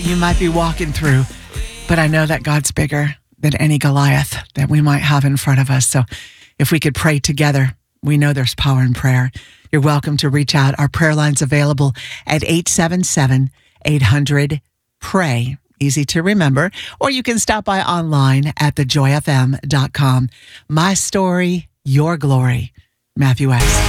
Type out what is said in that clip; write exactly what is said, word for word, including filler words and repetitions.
you might be walking through, but I know that God's bigger than any Goliath that we might have in front of us. So if we could pray together, we know there's power in prayer. You're welcome to reach out. Our prayer line's available at eight seven seven, eight hundred, pray. Easy to remember. Or you can stop by online at the joy f m dot com. My story, your glory. Matthew West.